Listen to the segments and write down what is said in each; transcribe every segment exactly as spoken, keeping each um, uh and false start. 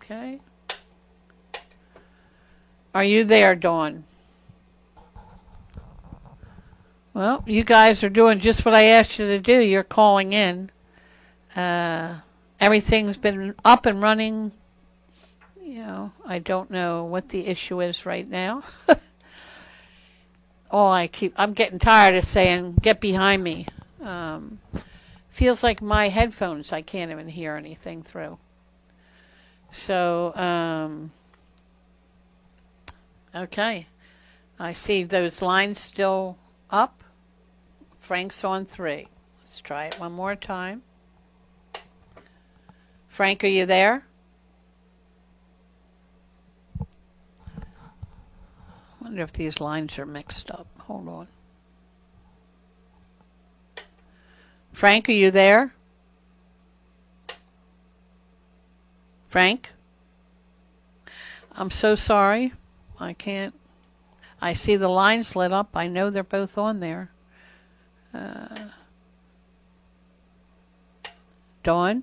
Okay. Are you there, Dawn? Well, you guys are doing just what I asked you to do. You're calling in. Uh, everything's been up and running. You know, I don't know what the issue is right now. All I keep, I'm getting tired of saying, get behind me. Um, feels like my headphones, I can't even hear anything through. So, um, okay. I see those lines still up. Frank's on three. Let's try it one more time. Frank, are you there? I wonder if these lines are mixed up. Hold on. Frank, are you there? Frank? I'm so sorry. I can't. I see the lines lit up. I know they're both on there. Uh, Dawn?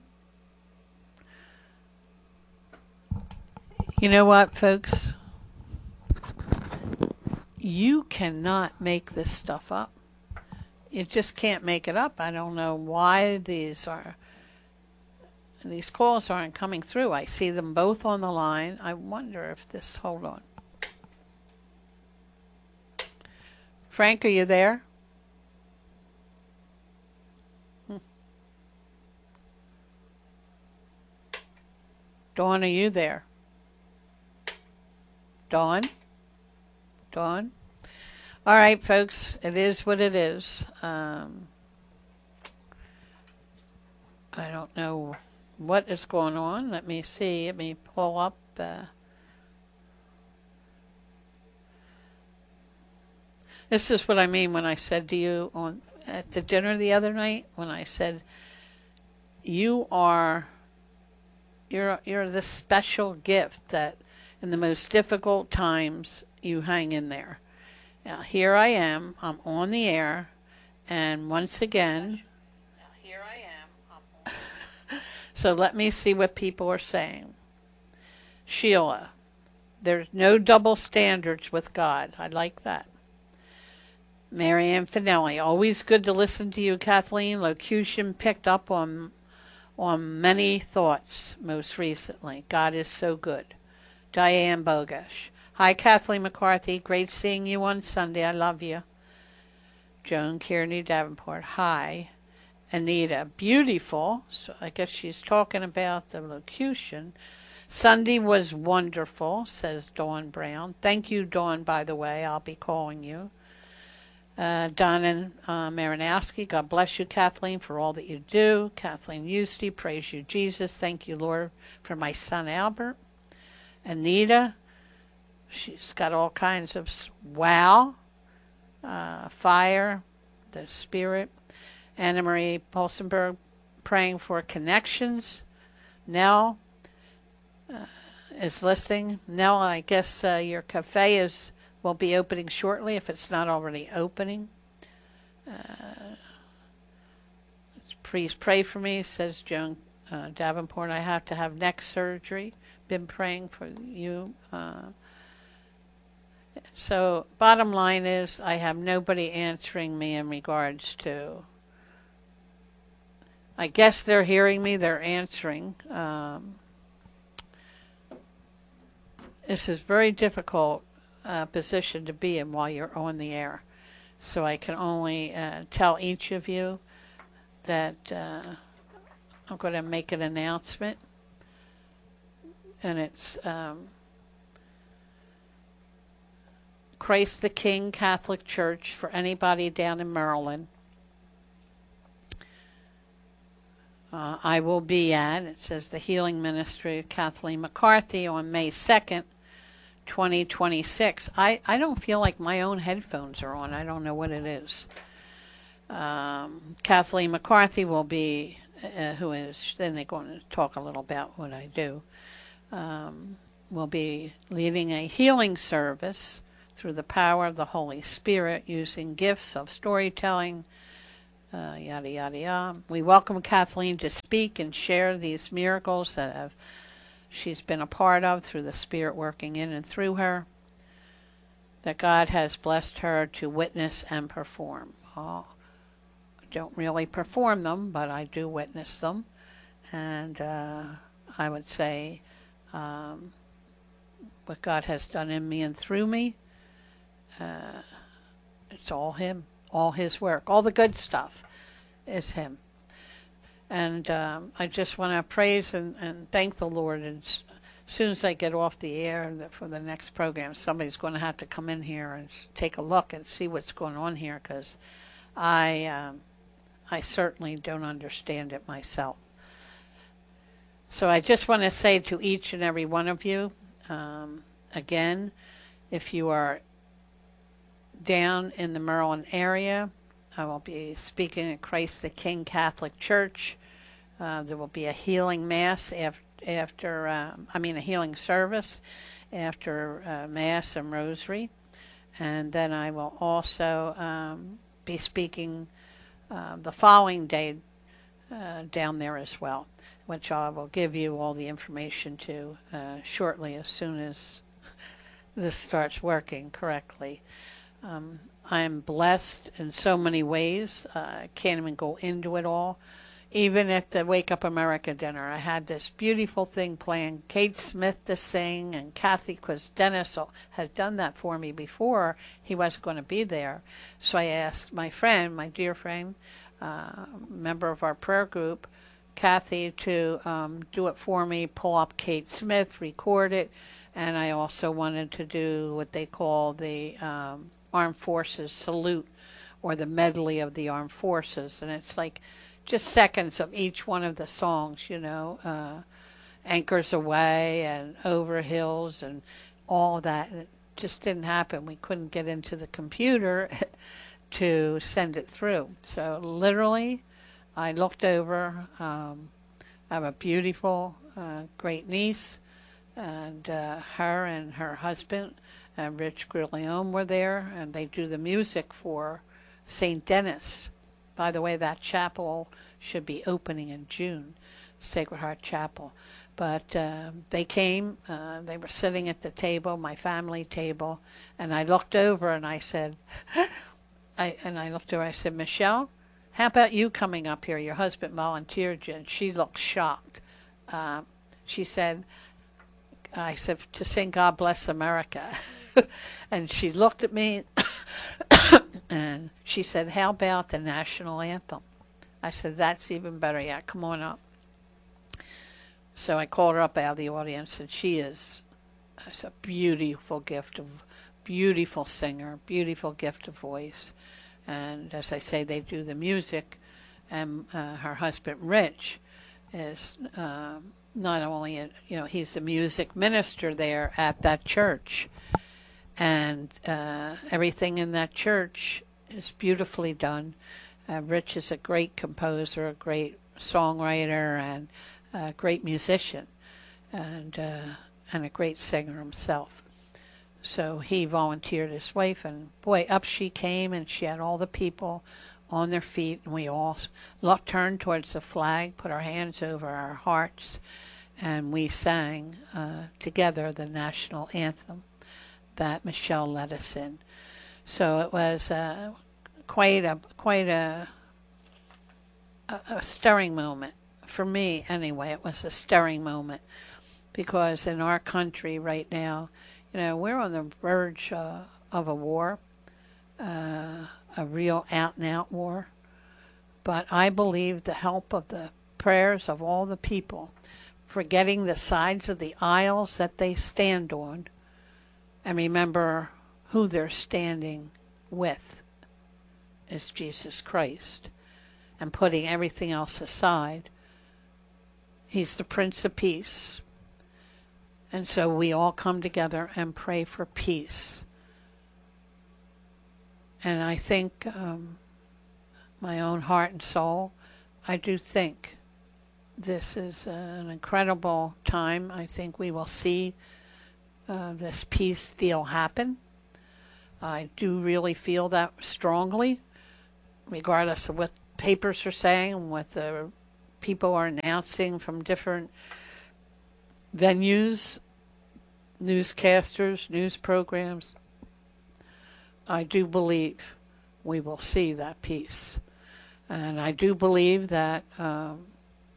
You know what, folks? You cannot make this stuff up. You just can't make it up. I don't know why these are these calls aren't coming through. I see them both on the line. I wonder if this, hold on. Frank, are you there? Hmm. Dawn, are you there? Dawn? Dawn? All right, folks, it is what it is. Um, I don't know what is going on. Let me see. Let me pull up. Uh, this is what I mean when I said to you on at the dinner the other night, when I said, you are, you're, you're the special gift that in the most difficult times you hang in there. Now, here I am, I'm on the air, and once again, now here I am, I'm on. So let me see what people are saying. Sheila, there's no double standards with God. I like that. Marianne Finelli, always good to listen to you, Kathleen. Locution picked up on on many thoughts most recently. God is so good. Diane Bogash. Hi, Kathleen McCarthy. Great seeing you on Sunday. I love you. Joan Kearney Davenport. Hi. Anita. Beautiful. So I guess she's talking about the locution. Sunday was wonderful, says Dawn Brown. Thank you, Dawn, by the way. I'll be calling you. Uh, Donna uh, Marinowski. God bless you, Kathleen, for all that you do. Kathleen Euste. Praise you, Jesus. Thank you, Lord, for my son, Albert. Anita. She's got all kinds of wow, uh, fire, the spirit. Anna Marie Polsenberg praying for connections. Nell uh, is listening. Nell, I guess uh, your cafe is will be opening shortly if it's not already opening. Uh, please pray for me, says Joan uh, Davenport. I have to have neck surgery. Been praying for you. Uh, So, bottom line is, I have nobody answering me in regards to, I guess they're hearing me, they're answering. Um, this is a very difficult uh, position to be in while you're on the air. So I can only uh, tell each of you that uh, I'm going to make an announcement. And it's Um, Christ the King Catholic Church for anybody down in Maryland. Uh, I will be at, it says the Healing Ministry of Kathleen McCarthy on May second, twenty twenty-six. I, I don't feel like my own headphones are on. I don't know what it is. Um, Kathleen McCarthy will be, uh, who is, then they're going to talk a little about what I do, um, will be leading a healing service through the power of the Holy Spirit, using gifts of storytelling, uh, yada, yada, yada. We welcome Kathleen to speak and share these miracles that have she's been a part of through the Spirit working in and through her, that God has blessed her to witness and perform. Uh, I don't really perform them, but I do witness them. And uh, I would say um, what God has done in me and through me, uh, it's all Him, all His work. All the good stuff is Him. And um, I just want to praise and, and thank the Lord. And as soon as I get off the air for the next program, somebody's going to have to come in here and take a look and see what's going on here, because I, um, I certainly don't understand it myself. So I just want to say to each and every one of you, um, again, if you are down in the Maryland area, I will be speaking at Christ the King Catholic Church. Uh, there will be a healing mass after, after uh, I mean a healing service after uh, Mass and Rosary. And then I will also um, be speaking uh, the following day uh, down there as well, which I will give you all the information to uh, shortly as soon as this starts working correctly. Um, I'm blessed in so many ways. Uh, I can't even go into it all. Even at the Wake Up America dinner, I had this beautiful thing playing, Kate Smith to sing, and Kathy, because Dennis had done that for me before. He wasn't going to be there. So I asked my friend, my dear friend, uh, member of our prayer group, Kathy, to um, do it for me, pull up Kate Smith, record it, and I also wanted to do what they call the um, Armed Forces Salute, or the medley of the Armed Forces, and it's like just seconds of each one of the songs, you know, uh, Anchors Away and Over Hills and all that. It just didn't happen. We couldn't get into the computer to send it through. So literally, I looked over. Um, I have a beautiful, uh, great niece, and uh, her and her husband, uh, Rich Grillione, were there, and they do the music for Saint Denis. By the way, that chapel should be opening in June, Sacred Heart Chapel. But uh, they came, uh, they were sitting at the table, my family table, and I looked over and I said, I and I looked over, I said, Michelle, how about you coming up here? Your husband volunteered you. And she looked shocked. Uh, she said, I said, to sing God Bless America. And she looked at me and she said, how about the national anthem? I said, that's even better. Yeah, come on up. So I called her up out of the audience, and she is it's a beautiful gift of, beautiful singer, beautiful gift of voice. And as I say, they do the music, and uh, her husband, Rich, is uh, not only, a, you know, he's the music minister there at that church. And uh, everything in that church is beautifully done. Uh, Rich is a great composer, a great songwriter, and a great musician, and uh, and a great singer himself. So he volunteered his wife, and boy, up she came, and she had all the people on their feet, and we all looked, turned towards the flag, put our hands over our hearts, and we sang uh, together the national anthem that Michelle led us in. So it was uh, quite a quite a, a a stirring moment for me. Anyway, it was a stirring moment because in our country right now, you know, we're on the verge uh, of a war, uh, a real out-and-out war. But I believe the help of the prayers of all the people, forgetting the sides of the aisles that they stand on, and remember who they're standing with is Jesus Christ, and putting everything else aside. He's the Prince of Peace. And so we all come together and pray for peace. And I think, um, my own heart and soul, I do think this is uh, an incredible time. I think we will see uh, this peace deal happen. I do really feel that strongly, regardless of what papers are saying and what the people are announcing from different venues, newscasters, news programs, I do believe we will see that peace. And I do believe that um,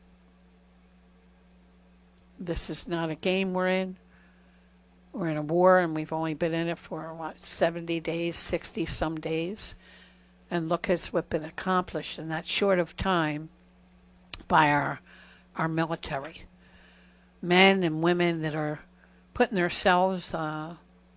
this is not a game we're in. We're in a war, and we've only been in it for, what, seventy days, sixty some days. And look at what's been accomplished in that short of time by our, our military. Men and women that are putting themselves uh,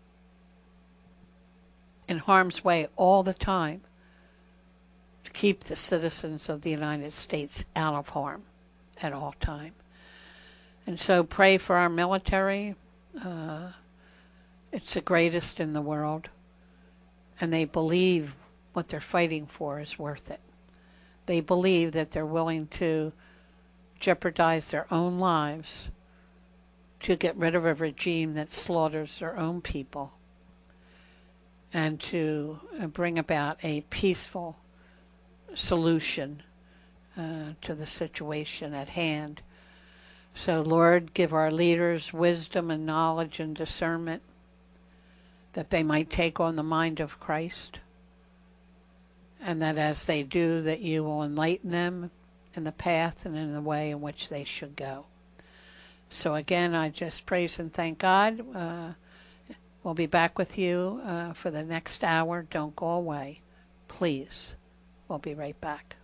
in harm's way all the time to keep the citizens of the United States out of harm at all time. And so pray for our military. Uh, it's the greatest in the world. And they believe what they're fighting for is worth it. They believe that they're willing to jeopardize their own lives to get rid of a regime that slaughters their own people and to bring about a peaceful solution uh, to the situation at hand. So, Lord, give our leaders wisdom and knowledge and discernment that they might take on the mind of Christ, and that as they do, that you will enlighten them in the path and in the way in which they should go. So again, I just praise and thank God. Uh, we'll be back with you uh, for the next hour. Don't go away. Please. We'll be right back.